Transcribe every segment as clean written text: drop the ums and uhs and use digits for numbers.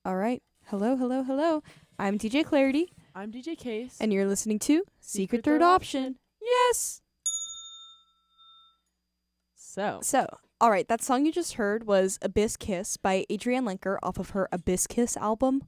All right. Hello, hello, hello. I'm DJ Clarity, I'm DJ Case. and you're listening to Secret Third Option. Yes. So, All right. That song you just heard was Abyss Kiss by Adrienne Lenker off of her Abyss Kiss album.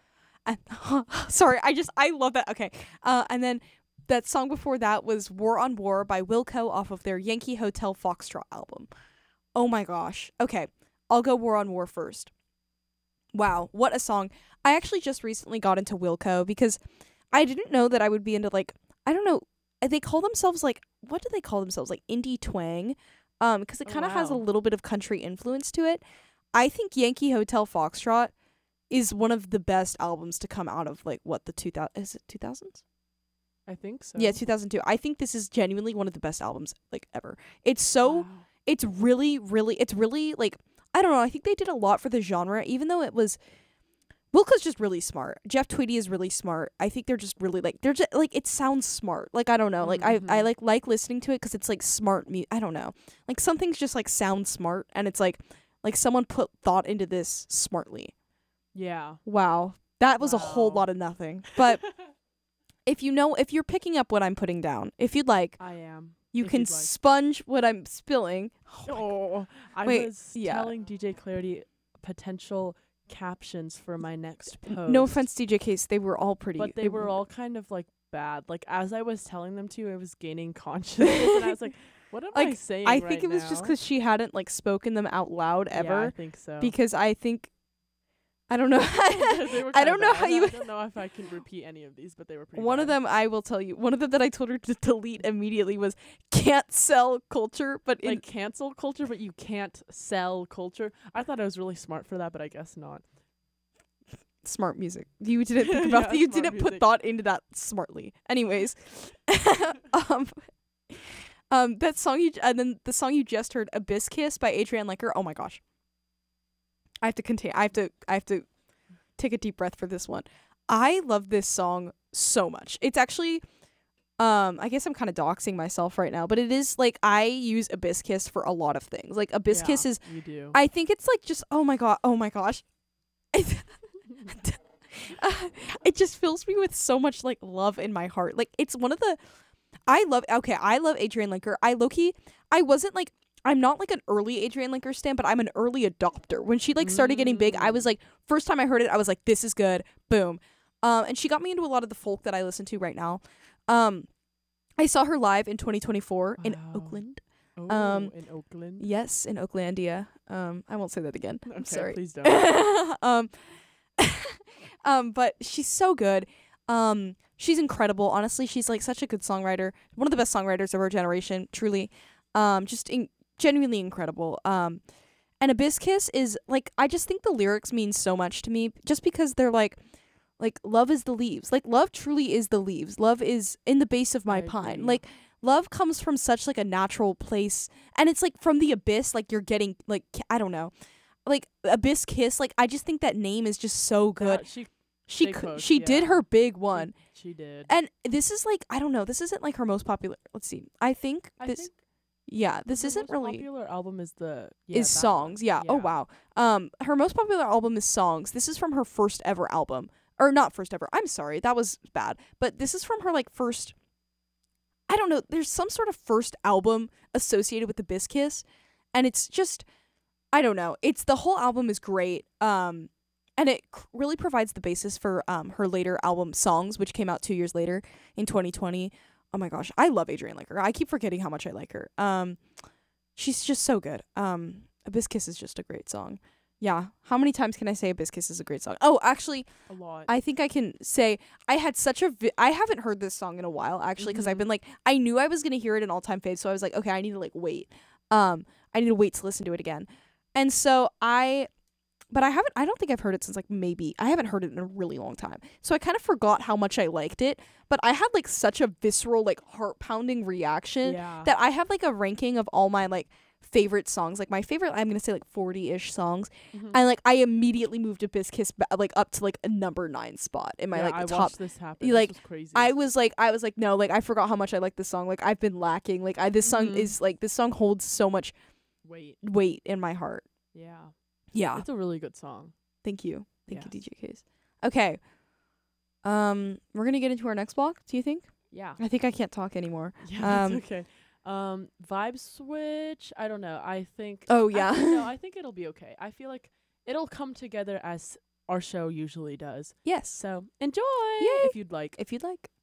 Sorry, I love that. Okay. And then that song before that was War on War by Wilco off of their Yankee Hotel Foxtrot album. Oh my gosh. Okay. I'll go War on War first. Wow, what a song. I actually just recently got into Wilco because I didn't know that I would be into, like, I don't know, they call themselves, like, what do they call themselves? Like indie twang. Because it Oh, kind of has a wow. little bit of country influence to it. I think Yankee Hotel Foxtrot is one of the best albums to come out of, like, what, the 2000, is it 2000s? I think so. Yeah, 2002. I think this is genuinely one of the best albums, like, ever. It's so Wow. it's really, like, I don't know, I think they did a lot for the genre, even though it was Wilco's just really smart. Jeff Tweedy is really smart. I think they're just really, like, it sounds smart. Like, I don't know, like, I Mhm. like listening to it because it's, like, smart I don't know. Like, some things just, like, sound smart, and it's like someone put thought into this smartly. Yeah. Wow. That was a whole Wow. lot of nothing. But if you're picking up what I'm putting down, if you'd like, I am. you If can you'd like. sponge what I'm spilling. Oh, I Wait, was yeah. telling DJ Clarity potential captions for my next post. No offense, DJ Case, they were all pretty. But they were all kind of like bad. Like as I was telling them to, I was gaining consciousness, and I was like, "What am I Like, saying?" I right think it was just now? because she hadn't, like, spoken them out loud Yeah, I ever. think so. Because I think, I don't know. They were I kinda don't know bad. how you. I don't know if I can repeat any of these, but they were pretty One of bad. them, I will tell you. One of them that I told her to delete immediately was "can't sell culture," but in Like cancel culture, but you can't sell culture. I thought I was really smart for that, but I guess not. smart music. You didn't think about Yeah, you smart didn't put music. thought into that smartly. Anyways, um, that song and then the song you just heard, "Abyss Kiss" by Adrienne Lenker. Oh my gosh, I have to contain. I have to take a deep breath for this one. I love this song so much. It's actually, I guess I'm kind of doxing myself right now, but it is, like, I use Abyss Kiss for a lot of things. Like, Abyss Yeah, Kiss is, you do. I think it's, like, just, oh my gosh. It just fills me with so much, like, love in my heart. Like, it's one of the, I love Adrienne Lenker. I wasn't, like, I'm not, like, an early Adrienne Lenker stan, but I'm an early adopter. When she, like, started getting big, I was like, first time I heard it, I was like, this is good. Boom. And she got me into a lot of the folk that I listen to right now. I saw her live in 2024 in Wow. Oakland. Oh, in Oakland. Yes, in Oaklandia. I won't say that again. I'm Okay, sorry. please don't. But she's so good. She's incredible. Honestly, she's, like, such a good songwriter. One of the best songwriters of our generation, truly. Genuinely incredible. And Abyss Kiss is, like, I just think the lyrics mean so much to me just because they're like love is the leaves. Like, love truly is the leaves. Love is in the base of my I pine. agree. Like, love comes from such, like, a natural place, and it's, like, from the abyss, like, you're getting, like, I don't know. Like, Abyss Kiss, like, I just think that name is just so good. That she big push, She did yeah. her big one. she did. And this is, like, I don't know, this isn't, like, her most popular. Let's see. I think I this think this her isn't most really popular album is the is that songs. one. Yeah. Oh wow. Her most popular album is Songs. This is from her first ever album. Or not first ever. I'm sorry. That was bad. But this is from her, like, first, I don't know, there's some sort of first album associated with the Abyss Kiss, and it's just, I don't know. It's the whole album is great. And it really provides the basis for her later album Songs, which came out 2 years later in 2020. Oh my gosh, I love Adrienne Lenker. I keep forgetting how much I like her. She's just so good. Abyss Kiss is just a great song. Yeah. How many times can I say Abyss Kiss is a great song? Oh, actually, A lot. I think I can say I had such a I haven't heard this song in a while, actually, because I've been, like, I knew I was gonna hear it in All Time Fave, so I was like, okay, I need to, like, wait. I need to wait to listen to it again. And so I don't think I've heard it since, like, maybe I haven't heard it in a really long time. So I kind of forgot how much I liked it, but I had, like, such a visceral, like, heart pounding reaction yeah. that I have, like, a ranking of all my, like, favorite songs. Like, my favorite, I'm gonna say, like, 40-ish songs. Mhm. And, like, I immediately moved Abyss Kiss like, up to, like, a number 9 spot in my, yeah, like, I top. watched this happen. like, This was crazy. I was like, no, like, I forgot how much I like this song. Like, I've been lacking. Like, this song Mhm. is, like, this song holds so much Wait. weight in my heart. Yeah. Yeah. It's a really good song. Thank you. Thank you, Yes. DJ Case. Okay. We're gonna get into our next block. Do you think? Yeah. I think I can't talk anymore. Yeah, that's okay. Vibe switch. I don't know. I think. Oh, yeah. Actually, no, I think it'll be okay. I feel like it'll come together as our show usually does. Yes. So enjoy Yay. if you'd like. If you'd like.